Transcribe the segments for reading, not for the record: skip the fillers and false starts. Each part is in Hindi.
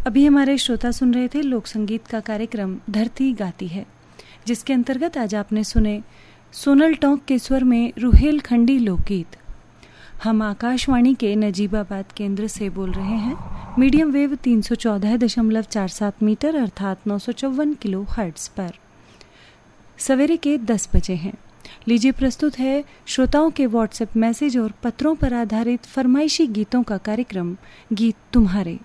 अभी हमारे श्रोता सुन रहे थे लोक संगीत का कार्यक्रम धरती गाती है, जिसके अंतर्गत आज आपने सुने सोनल टोंक के स्वर में रुहेल खंडी लोकगीत। हम आकाशवाणी के नजीबाबाद केंद्र से बोल रहे हैं, मीडियम वेव 314.47 मीटर अर्थात 954 किलो हर्ट्ज पर। सवेरे के 10 बजे हैं। लीजिए प्रस्तुत है श्रोताओं के व्हाट्सएप मैसेज और पत्रों पर आधारित फरमाइशी गीतों का कार्यक्रम गीत तुम्हारे।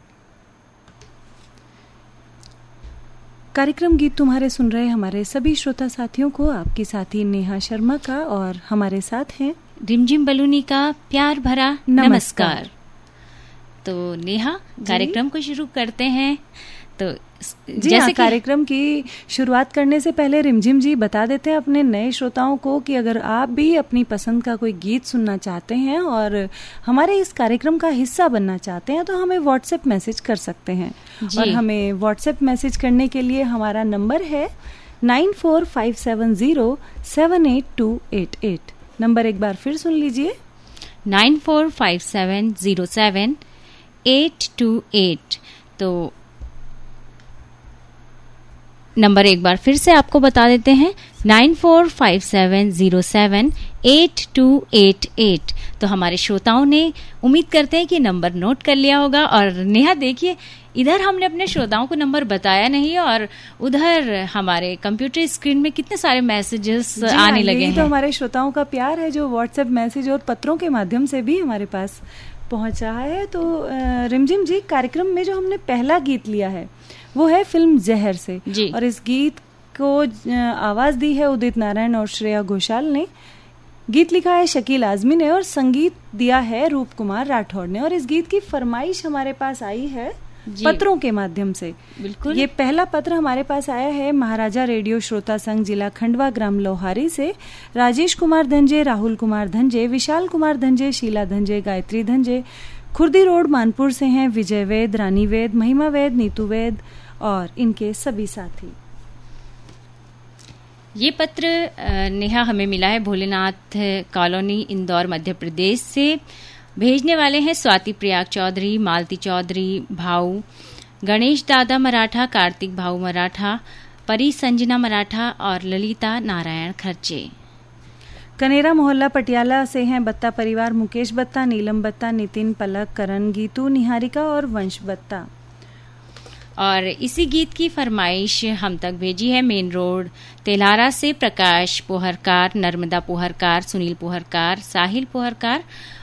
कार्यक्रम गीत तुम्हारे सुन रहे हमारे सभी श्रोता साथियों को आपकी साथी नेहा शर्मा का और हमारे साथ हैं रिमझिम बलूनी का प्यार भरा नमस्कार। तो नेहा, कार्यक्रम को शुरू करते हैं। तो जैसे कार्यक्रम की शुरुआत करने से पहले रिमझिम जी बता देते हैं अपने नए श्रोताओं को कि अगर आप भी अपनी पसंद का कोई गीत सुनना चाहते हैं और हमारे इस कार्यक्रम का हिस्सा बनना चाहते हैं तो हमें व्हाट्सएप मैसेज कर सकते हैं। और हमें व्हाट्सएप मैसेज करने के लिए हमारा नंबर है 9457078288। नंबर एक बार फिर सुन लीजिए, 9457078288। तो नंबर एक बार फिर से आपको बता देते हैं, 9457078288। तो हमारे श्रोताओं ने उम्मीद करते हैं कि नंबर नोट कर लिया होगा। और नेहा देखिए, इधर हमने अपने श्रोताओं को नंबर बताया नहीं और उधर हमारे कंप्यूटर स्क्रीन में कितने सारे मैसेजेस आने लगे हैं। तो हमारे श्रोताओं का प्यार है जो व्हाट्सएप मैसेज और पत्रों के माध्यम से भी हमारे पास पहुंच रहा है। तो रिमझिम जी, कार्यक्रम में जो हमने पहला गीत लिया है वो है फिल्म जहर से, और इस गीत को आवाज दी है उदित नारायण और श्रेया घोषाल ने। गीत लिखा है शकील आजमी ने और संगीत दिया है रूप कुमार राठौड़ ने। और इस गीत की फरमाइश हमारे पास आई है पत्रों के माध्यम से। बिल्कुल, ये पहला पत्र हमारे पास आया है महाराजा रेडियो श्रोता संघ जिला खंडवा ग्राम लोहारी से। राजेश कुमार धंजे, राहुल कुमार धंजे, विशाल कुमार धंजे, शीला धंजे, गायत्री धंजे खुर्दी रोड मानपुर से हैं। विजय वेद, रानी वेद, महिमा वेद, नीतू वेद और इनके सभी साथी। ये पत्र नेहा हमें मिला है भोलेनाथ कॉलोनी, इंदौर, मध्य प्रदेश से। भेजने वाले हैं स्वाति प्रयाग चौधरी, मालती चौधरी, भाऊ गणेश दादा मराठा, कार्तिक भाऊ मराठा, परी संजना मराठा और ललिता नारायण खर्चे। कनेरा मोहल्ला पटियाला से हैं बत्ता परिवार, मुकेश बत्ता, नीलम बत्ता, नितिन, पलक, करण, गीतू, निहारिका और वंश बत्ता। और इसी गीत की फरमाइश हम तक भेजी है मेन रोड तेल्हारा से प्रकाश पोहरकार, नर्मदा पोहरकार, सुनील पोहरकार, साहिल पोहरकार